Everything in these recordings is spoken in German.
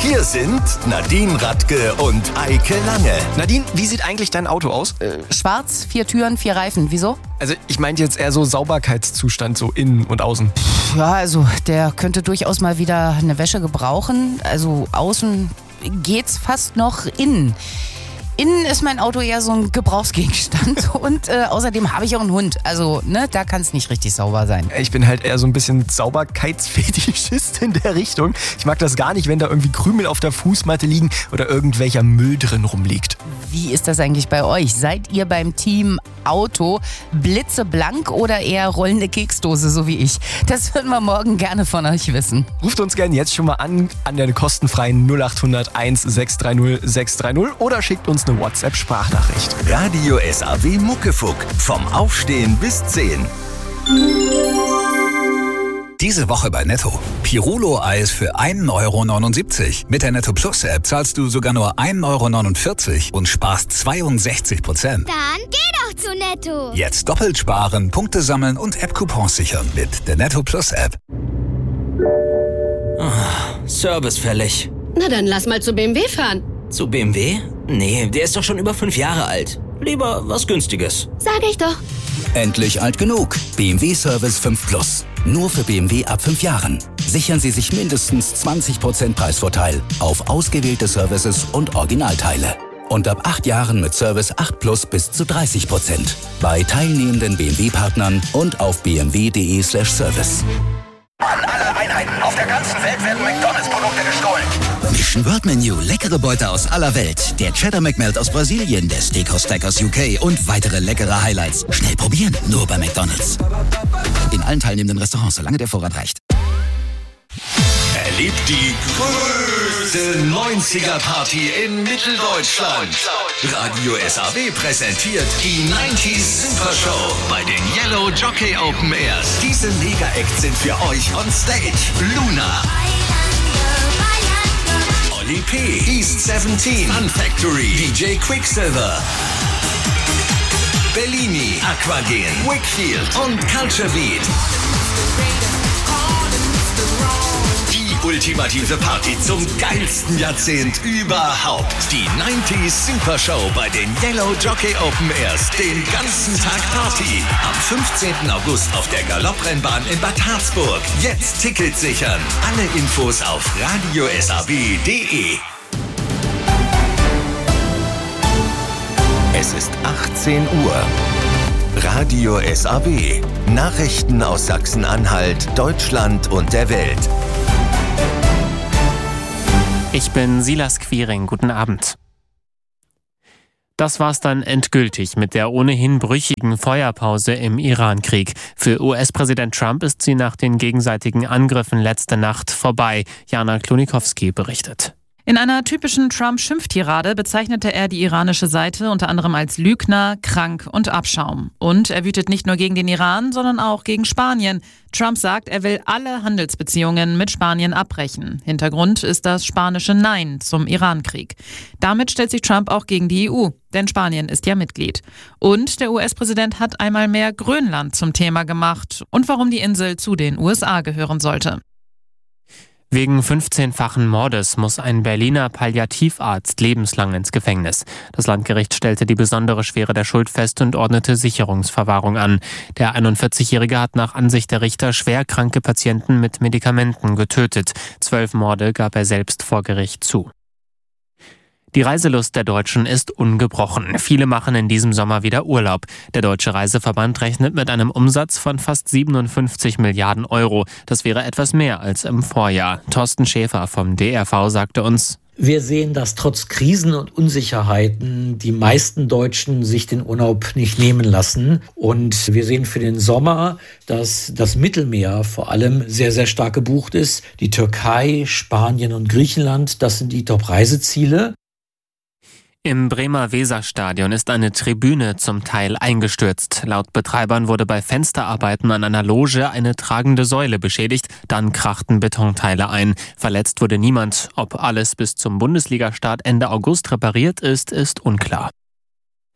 Hier sind Nadine Radke und Eike Lange. Nadine, wie sieht eigentlich dein Auto aus? Schwarz, 4 Türen, 4 Reifen. Wieso? Also ich meinte jetzt eher so Sauberkeitszustand, so innen und außen. Ja, also der könnte durchaus mal wieder eine Wäsche gebrauchen. Also außen geht's fast noch, innen. Innen ist mein Auto eher so ein Gebrauchsgegenstand und außerdem habe ich auch einen Hund. Also, da kann es nicht richtig sauber sein. Ich bin halt eher so ein bisschen Sauberkeitsfetischist in der Richtung. Ich mag das gar nicht, wenn da irgendwie Krümel auf der Fußmatte liegen oder irgendwelcher Müll drin rumliegt. Wie ist das eigentlich bei euch? Seid ihr beim Team Auto blitzeblank oder eher rollende Keksdose, so wie ich? Das würden wir morgen gerne von euch wissen. Ruft uns gerne jetzt schon mal an der kostenfreien 0800 1630 630 oder schickt uns eine WhatsApp-Sprachnachricht. Radio SAW Muckefuck. Vom Aufstehen bis 10. Diese Woche bei Netto. Pirulo-Eis für 1,79 €. Mit der Netto Plus App zahlst du sogar nur 1,49 € und sparst 62%. Dann geh doch zu Netto. Jetzt doppelt sparen, Punkte sammeln und App-Coupons sichern mit der Netto Plus App. Service fällig. Na dann lass mal zu BMW fahren. Zu BMW? Nee, der ist doch schon über 5 Jahre alt. Lieber was Günstiges. Sag ich doch. Endlich alt genug. BMW Service 5 Plus. Nur für BMW ab 5 Jahren. Sichern Sie sich mindestens 20% Preisvorteil auf ausgewählte Services und Originalteile. Und ab 8 Jahren mit Service 8 Plus bis zu 30%. Bei teilnehmenden BMW-Partnern und auf bmw.de/service. An alle Einheiten auf der ganzen Welt werden McDonalds-Produkte gestohlen. Mission World Menu, leckere Beute aus aller Welt. Der Cheddar McMelt aus Brasilien, der Steakhouse Stack aus UK und weitere leckere Highlights. Schnell probieren, nur bei McDonalds. In allen teilnehmenden Restaurants, solange der Vorrat reicht. Erlebt die größte 90er-Party in Mitteldeutschland. Radio SAW präsentiert die 90s Super Show bei den Yellow Jockey Open Airs. Diese Mega-Acts sind für euch on stage. Luna, Oli P., East 17, Fun Factory, DJ Quicksilver, Bellini, Aquagen, Wickfield und Culture Beat. Die ultimative Party zum geilsten Jahrzehnt überhaupt. Die 90s Super Show bei den Yellow Jockey Open Airs. Den ganzen Tag Party. Am 15. August auf der Galopprennbahn in Bad Harzburg. Jetzt Tickets sichern. Alle Infos auf radiosaw.de. Es ist 18 Uhr. Radio SAW. Nachrichten aus Sachsen-Anhalt, Deutschland und der Welt. Ich bin Silas Quiring. Guten Abend. Das war's dann endgültig mit der ohnehin brüchigen Feuerpause im Iran-Krieg. Für US-Präsident Trump ist sie nach den gegenseitigen Angriffen letzte Nacht vorbei. Jana Klonikowski berichtet. In einer typischen Trump-Schimpftirade bezeichnete er die iranische Seite unter anderem als Lügner, krank und Abschaum. Und er wütet nicht nur gegen den Iran, sondern auch gegen Spanien. Trump sagt, er will alle Handelsbeziehungen mit Spanien abbrechen. Hintergrund ist das spanische Nein zum Iran-Krieg. Damit stellt sich Trump auch gegen die EU, denn Spanien ist ja Mitglied. Und der US-Präsident hat einmal mehr Grönland zum Thema gemacht und warum die Insel zu den USA gehören sollte. Wegen 15-fachen Mordes muss ein Berliner Palliativarzt lebenslang ins Gefängnis. Das Landgericht stellte die besondere Schwere der Schuld fest und ordnete Sicherungsverwahrung an. Der 41-Jährige hat nach Ansicht der Richter schwerkranke Patienten mit Medikamenten getötet. 12 Morde gab er selbst vor Gericht zu. Die Reiselust der Deutschen ist ungebrochen. Viele machen in diesem Sommer wieder Urlaub. Der Deutsche Reiseverband rechnet mit einem Umsatz von fast 57 Milliarden Euro. Das wäre etwas mehr als im Vorjahr. Thorsten Schäfer vom DRV sagte uns: Wir sehen, dass trotz Krisen und Unsicherheiten die meisten Deutschen sich den Urlaub nicht nehmen lassen. Und wir sehen für den Sommer, dass das Mittelmeer vor allem sehr, sehr stark gebucht ist. Die Türkei, Spanien und Griechenland, das sind die Top-Reiseziele. Im Bremer Weserstadion ist eine Tribüne zum Teil eingestürzt. Laut Betreibern wurde bei Fensterarbeiten an einer Loge eine tragende Säule beschädigt. Dann krachten Betonteile ein. Verletzt wurde niemand. Ob alles bis zum Bundesligastart Ende August repariert ist, ist unklar.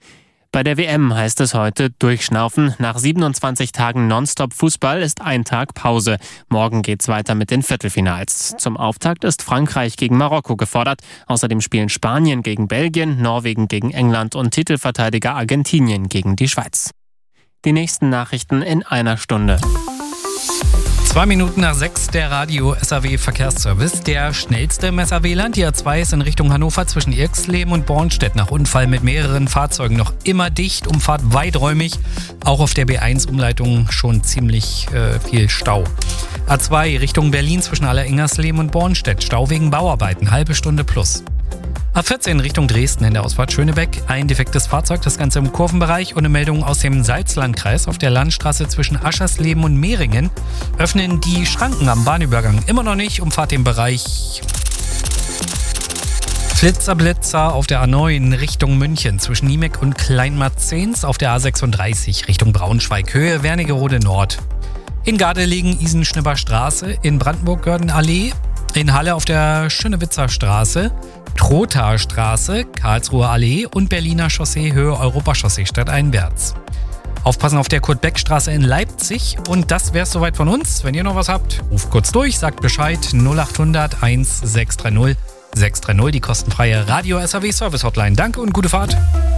Bei der WM heißt es heute durchschnaufen. Nach 27 Tagen Nonstop-Fußball ist ein Tag Pause. Morgen geht's weiter mit den Viertelfinals. Zum Auftakt ist Frankreich gegen Marokko gefordert. Außerdem spielen Spanien gegen Belgien, Norwegen gegen England und Titelverteidiger Argentinien gegen die Schweiz. Die nächsten Nachrichten in einer Stunde. 2 Minuten nach 6 der Radio-SAW-Verkehrsservice. Der schnellste im SAW-Land. Die A2 ist in Richtung Hannover zwischen Irxleben und Bornstedt nach Unfall mit mehreren Fahrzeugen noch immer dicht. Umfahrt weiträumig. Auch auf der B1-Umleitung schon ziemlich viel Stau. A2 Richtung Berlin zwischen Allerengersleben und Bornstedt. Stau wegen Bauarbeiten. Halbe Stunde plus. A14 Richtung Dresden in der Ausfahrt Schönebeck. Ein defektes Fahrzeug, das Ganze im Kurvenbereich. Und eine Meldung aus dem Salzlandkreis. Auf der Landstraße zwischen Aschersleben und Mehringen öffnen die Schranken am Bahnübergang immer noch nicht. Umfahrt den Bereich Flitzer auf der A9 Richtung München zwischen Niemeck und Kleinmarzens. Auf der A36 Richtung Braunschweig Höhe Wernigerode Nord. In Gardelegen Isenschnibber Straße. In Brandenburg Gördenallee. In Halle auf der Schönewitzer Straße. Trothaer Straße, Karlsruher Allee und Berliner Chaussee Höhe Europachaussee stadteinwärts. Aufpassen auf der Kurt-Beck-Straße in Leipzig. Und das wär's soweit von uns. Wenn ihr noch was habt, ruft kurz durch, sagt Bescheid. 0800 1630 630, die kostenfreie Radio-SAW-Service-Hotline. Danke und gute Fahrt.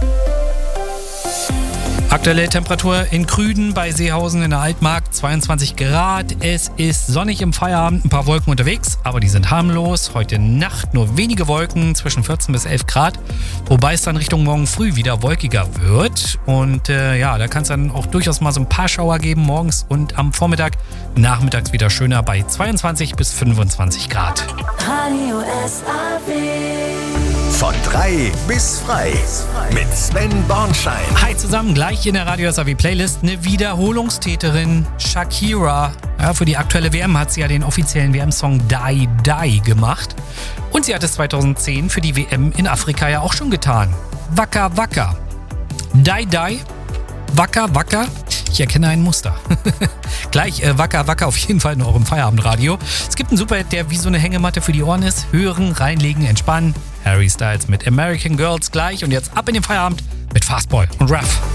Aktuelle Temperatur in Krüden bei Seehausen in der Altmark 22 Grad. Es ist sonnig im Feierabend, ein paar Wolken unterwegs, aber die sind harmlos. Heute Nacht nur wenige Wolken, zwischen 14 bis 11 Grad. Wobei es dann Richtung morgen früh wieder wolkiger wird. Und da kann es dann auch durchaus mal so ein paar Schauer geben, morgens und am Vormittag. Nachmittags wieder schöner bei 22 bis 25 Grad. Radio SAW. Von 3 bis frei. Mit Sven Bornschein. Hi zusammen, gleich in der Radio SAW Playlist eine Wiederholungstäterin, Shakira. Ja, für die aktuelle WM hat sie ja den offiziellen WM-Song Die Die gemacht. Und sie hat es 2010 für die WM in Afrika ja auch schon getan. Waka Waka. Die Die. Waka Waka. Ich erkenne ein Muster. Gleich Waka Waka auf jeden Fall in eurem Feierabendradio. Es gibt einen Superhit, der wie so eine Hängematte für die Ohren ist. Hören, reinlegen, entspannen. Harry Styles mit American Girls gleich. Und jetzt ab in den Feierabend mit Fastboy und Ruff.